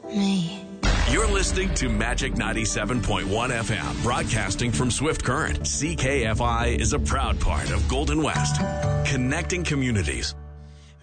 me. You're listening to Magic 97.1 FM, broadcasting from Swift Current. CKFI is a proud part of Golden West, connecting communities.